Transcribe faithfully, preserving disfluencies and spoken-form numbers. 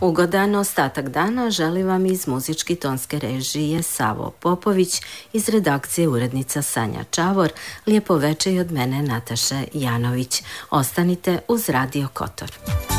Ugodan ostatak dana želi vam iz muzički tonske režije Savo Popović, iz redakcije urednica Sanja Čavor. Lijepo veče i od mene Nataše Janović. Ostanite uz Radio Kotor.